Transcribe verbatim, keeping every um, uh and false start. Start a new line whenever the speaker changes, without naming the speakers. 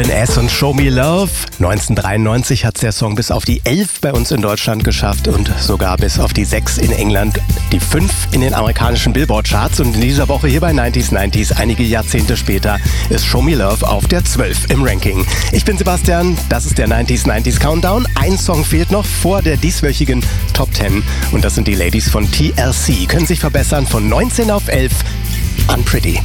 Robin S. und Show Me Love. neunzehnhundertdreiundneunzig hat der Song bis auf die elf bei uns in Deutschland geschafft und sogar bis auf die sechs in England, die fünf in den amerikanischen Billboard-Charts. Und in dieser Woche hier bei neunzig neunzig, einige Jahrzehnte später, ist Show Me Love auf der zwölf im Ranking. Ich bin Sebastian, das ist der neunzig neunzig Countdown. Ein Song fehlt noch vor der dieswöchigen Top zehn und das sind die Ladies von T L C. Können sich verbessern von neunzehn auf elf. Unpretty.